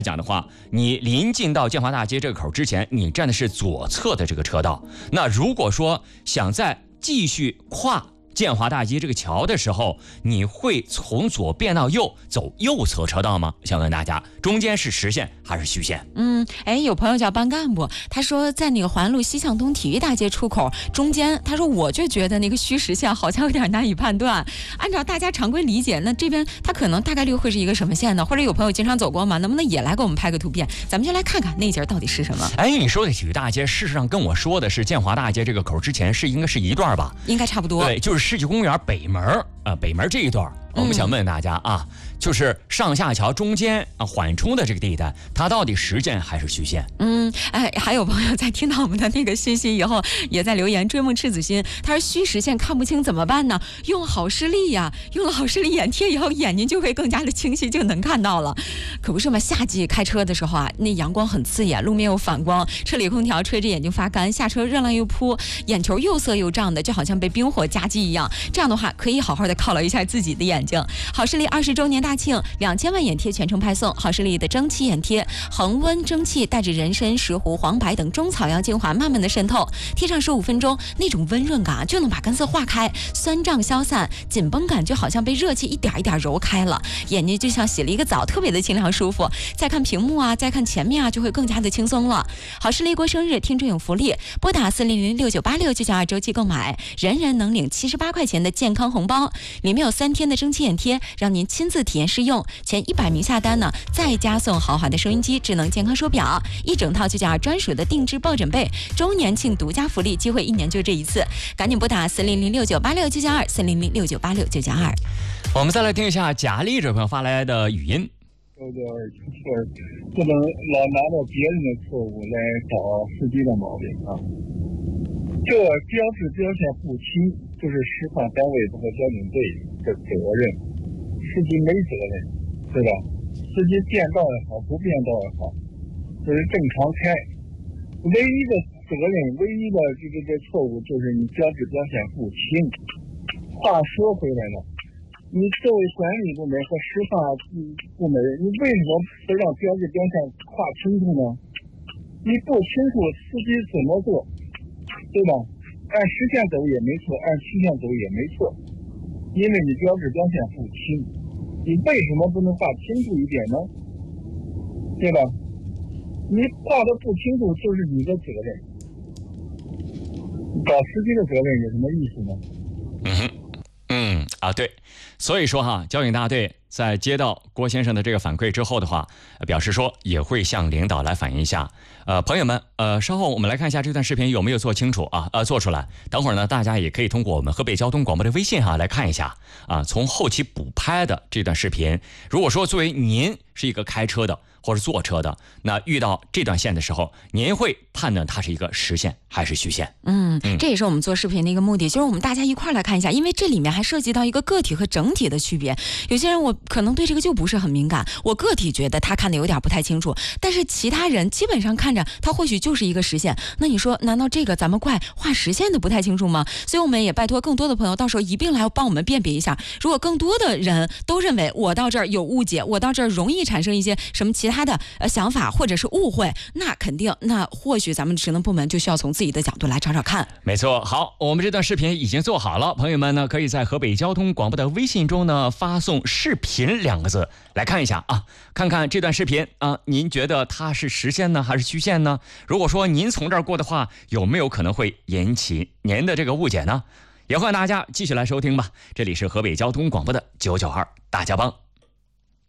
讲的话，你临近到建华大街这个口之前，你站的是左侧的这个车道。那如果说想再继续跨建华大街这个桥的时候，你会从左变到右走右侧车道吗？想问大家，中间是实线还是虚线？ 有朋友叫班干部，他说在那个环路西向东体育大街出口中间，他说我就觉得那个虚实线好像有点难以判断。按照大家常规理解，那这边它可能大概率会是一个什么线呢？或者有朋友经常走过吗？能不能也来给我们拍个图片？咱们就来看看那节到底是什么。 你说的体育大街，事实上跟我说的是建华大街这个口之前应该是一段吧？ 应该差不多。 对，就是世纪公园北门这一段。我们想问大家啊，就是上下桥中间缓冲的这个地带，它到底实线还是虚线？ 还有朋友在听到我们的那个信息以后，也在留言追梦赤子心，他说虚实线看不清怎么办呢？用好视力呀，用了好视力眼贴以后，眼睛就会更加的清晰，就能看到了。可不是嘛，夏季开车的时候啊，那阳光很刺眼，路面有反光，车里空调吹着眼睛发干，下车热浪又扑，眼球又涩又胀的，就好像被冰火夹击一样。这样的话，可以好好的犒劳一下自己的眼睛。好视力20周年大庆，2000万眼贴全程派送。好视力的蒸汽眼贴，恒温蒸汽带着人参、石斛、黄柏等中草药精华慢慢的渗透，贴上15分钟，那种温润感就能把干涩化开，酸胀消散，紧绷感就好像被热气一点一点揉开了，眼睛就像洗了一个澡，特别的清凉舒服。再看屏幕啊，再看前面啊，就会更加的轻松了。好视力过生日，听众有福利，拨打4006986就92周期购买，人人能领78块钱的健康红包，里面有3天的蒸汽眼贴，让您亲自体验试用。前100名下单呢，再加送豪华的收音机、智能健康手表，一整套就叫专属的定制抱枕被，周年庆独家福利，机会1年就这一次，赶紧拨打400698692，400698692。 我们再来听一下贾丽这朋友发来的语音。 有点出错，不能老拿到别人的错误来找司机的毛病啊。这标志标线不清，就是示范单位和交警队的责任，司机没责任，对吧？司机变道也好，不变道也好，就是正常开。唯一的责任，唯一的这错误就是你标志标线不清。话说回来了，你作为管理部门和执法部门，你为什么不让标志标线划清楚呢？你不清楚，司机怎么做？对吧？按实线走也没错，按虚线走也没错，因为你标志标线不清，你为什么不能画清楚一点呢？对吧？你画的不清楚就是你的责任，找司机的责任有什么意思呢？ 对，所以说哈，交警大队在接到郭先生的这个反馈之后的话，表示说也会向领导来反映一下。朋友们，稍后我们来看一下这段视频有没有做清楚做出来。等会儿呢，大家也可以通过我们河北交通广播的微信来看一下从后期补拍的这段视频。如果说作为您是一个开车的或者坐车的，那遇到这段线的时候，您会判断它是一个实线还是虚线？ 这也是我们做视频的一个目的，就是我们大家一块来看一下，因为这里面还涉及到一个个体和整体的区别。有些人我可能对这个就不是很敏感，我个体觉得他看的有点不太清楚，但是其他人基本上看着他或许就是一个实线。那你说，难道这个咱们怪画实线的不太清楚吗？所以我们也拜托更多的朋友，到时候一并来帮我们辨别一下。如果更多的人都认为我到这儿有误解，我到这儿容易产生一些什么其他的想法或者是误会，那肯定，那或许咱们职能部门就需要从自己的角度来找找看。 没错，好，我们这段视频已经做好了，朋友们呢可以在河北交通广播的微信中呢发送视频2个字来看一下看看这段视频您觉得它是实线呢还是虚线呢？如果说您从这儿过的话，有没有可能会引起您的这个误解呢？也欢迎大家继续来收听吧，这里是河北交通广播的992大家帮。